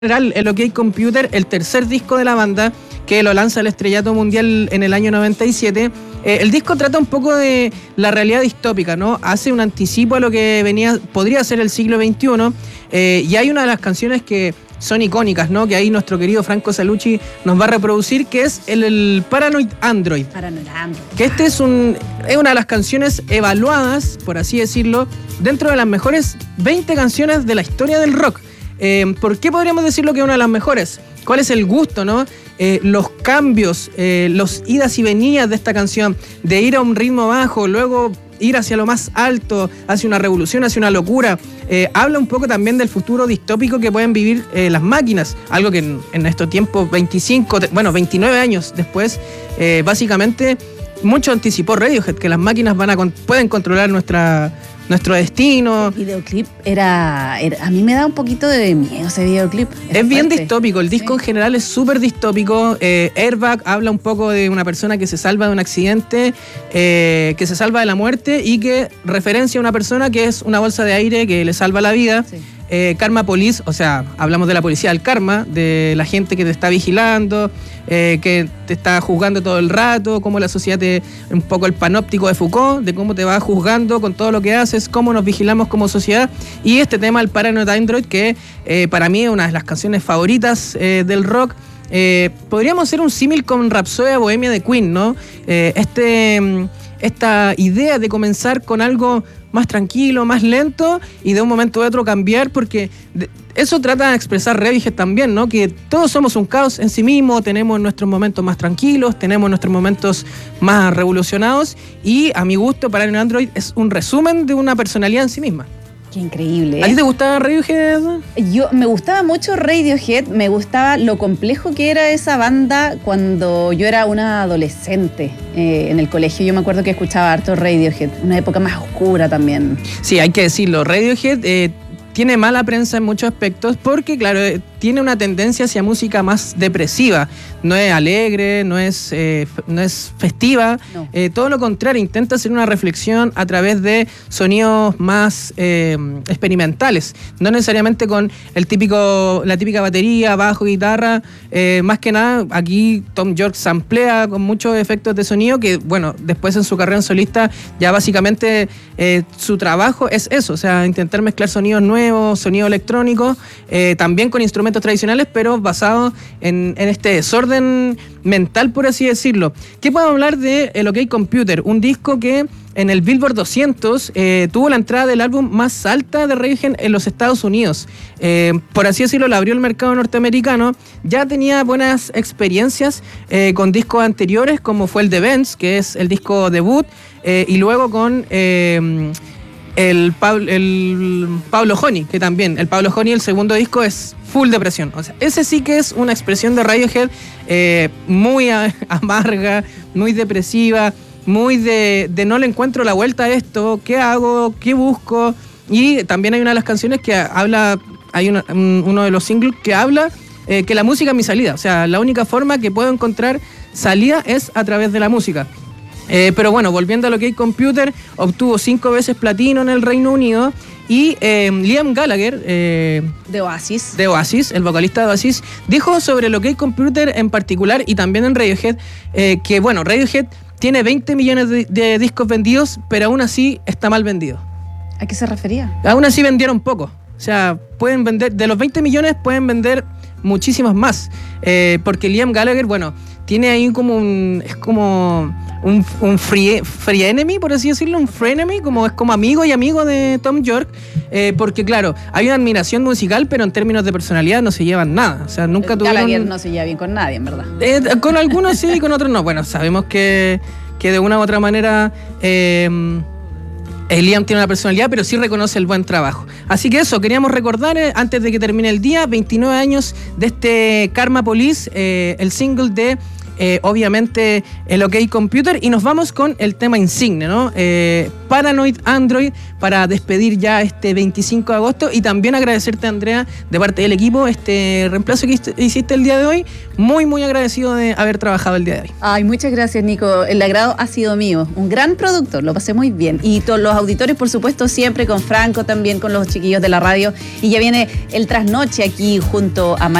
general, el OK Computer, el tercer disco de la banda, que lo lanza al estrellato mundial en el año 97. El disco trata un poco de la realidad distópica, ¿no? Hace un anticipo a lo que podría ser el siglo XXI, y hay una de las canciones que son icónicas, ¿no? Que ahí nuestro querido Franco Salucci nos va a reproducir, que es el Paranoid Android. Paranoid Android. Que es una de las canciones evaluadas, por así decirlo, dentro de las mejores 20 canciones de la historia del rock. ¿Por qué podríamos decirlo que es una de las mejores? ¿Cuál es el gusto, no? Los cambios, los idas y venidas de esta canción, de ir a un ritmo bajo, luego ir hacia lo más alto, hacia una revolución, hacia una locura. Habla un poco también del futuro distópico que pueden vivir las máquinas, algo que en estos tiempos, 29 años después, básicamente mucho anticipó Radiohead, que las máquinas pueden controlar nuestro destino. El videoclip era a mí me da un poquito de miedo ese videoclip. Es bien distópico, el disco en general es súper distópico. Airbag habla un poco de una persona que se salva de un accidente, que se salva de la muerte y que referencia a una persona que es una bolsa de aire que le salva la vida. Sí. Karma Police, o sea, hablamos de la policía del karma, de la gente que te está vigilando, que te está juzgando todo el rato, cómo la sociedad un poco el panóptico de Foucault, de cómo te va juzgando con todo lo que haces, cómo nos vigilamos como sociedad. Y este tema, el Paranoid Android, que para mí es una de las canciones favoritas del rock. Podríamos hacer un símil con Rhapsodia Bohemia de Queen, ¿no? Esta idea de comenzar con algo más tranquilo, más lento y de un momento a otro cambiar, porque eso trata de expresar Radiohead también, ¿no? Que todos somos un caos en sí mismo, tenemos nuestros momentos más tranquilos, tenemos nuestros momentos más revolucionados y a mi gusto Paranoid Android es un resumen de una personalidad en sí misma. Qué increíble. ¿A ti te gustaba Radiohead? Me gustaba mucho Radiohead, me gustaba lo complejo que era esa banda cuando yo era una adolescente en el colegio. Yo me acuerdo que escuchaba harto Radiohead, una época más oscura también. Sí, hay que decirlo, Radiohead tiene mala prensa en muchos aspectos porque, claro, tiene una tendencia hacia música más depresiva. No es alegre, no es festiva. No. Todo lo contrario, intenta hacer una reflexión a través de sonidos más experimentales. No necesariamente con la típica batería, bajo, guitarra. Más que nada, aquí Thom Yorke samplea con muchos efectos de sonido que, bueno, después en su carrera en solista ya básicamente su trabajo es eso, o sea, intentar mezclar sonidos nuevos, sonido electrónico, también con instrumentos tradicionales, pero basados en este desorden mental, por así decirlo. ¿Qué podemos hablar de el OK Computer? Un disco que en el Billboard 200 tuvo la entrada del álbum más alta de Radiohead en los Estados Unidos. Por así decirlo, le abrió el mercado norteamericano. Ya tenía buenas experiencias con discos anteriores, como fue el The Bends, que es el disco debut, y luego con el Pablo Honey, que también, el Pablo Honey, el segundo disco, es full depresión. O sea, ese sí que es una expresión de Radiohead muy amarga, muy depresiva, muy de no le encuentro la vuelta a esto, ¿qué hago? ¿Qué busco? Y también hay una de las canciones que habla, hay uno de los singles que habla que la música es mi salida. O sea, la única forma que puedo encontrar salida es a través de la música. Pero bueno, volviendo a lo que hay Computer, obtuvo 5 veces platino en el Reino Unido y Liam Gallagher, de Oasis, el vocalista de Oasis, dijo sobre lo que hay Computer en particular y también en Radiohead, que bueno, Radiohead tiene 20 millones de discos vendidos, pero aún así está mal vendido. ¿A qué se refería? Aún así vendieron poco. O sea, pueden vender, de los 20 millones pueden vender muchísimos más, porque Liam Gallagher, bueno, tiene ahí como un free enemy, por así decirlo, un frenemy, es como amigo y amigo de Thom Yorke, porque claro, hay una admiración musical, pero en términos de personalidad no se llevan nada. O sea, nunca tuvieron... Gallagher no se lleva bien con nadie, en verdad. Con algunos sí, con otros no. Bueno, sabemos que de una u otra manera Liam tiene una personalidad, pero sí reconoce el buen trabajo. Así que eso, queríamos recordar, antes de que termine el día, 29 años de este Karma Police, el single de obviamente el OK Computer, y nos vamos con el tema insigne, ¿no? Paranoid Android, para despedir ya este 25 de agosto, y también agradecerte, Andrea, de parte del equipo, este reemplazo que hiciste el día de hoy. Muy, muy agradecido de haber trabajado el día de hoy. Ay, muchas gracias, Nico. El agrado ha sido mío. Un gran productor, lo pasé muy bien. Y todos los auditores, por supuesto, siempre con Franco, también con los chiquillos de la radio. Y ya viene el trasnoche aquí junto a